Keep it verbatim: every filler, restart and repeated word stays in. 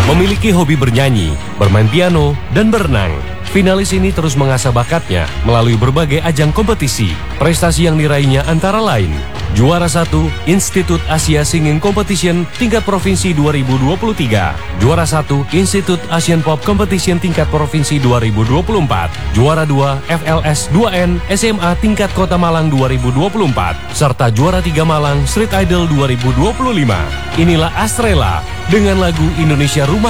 Memiliki hobi bernyanyi, bermain piano, dan berenang, finalis ini terus mengasah bakatnya melalui berbagai ajang kompetisi. Prestasi yang diraihnya antara lain juara satu Institut Asia Singing Competition tingkat provinsi dua ribu dua puluh tiga, juara satu Institut Asian Pop Competition tingkat provinsi dua ribu dua puluh empat, juara dua F L S dua N S M A tingkat Kota Malang dua ribu dua puluh empat, serta juara tiga Malang Street Idol dua ribu dua puluh lima. Inilah Astrela dengan lagu Indonesia Rumah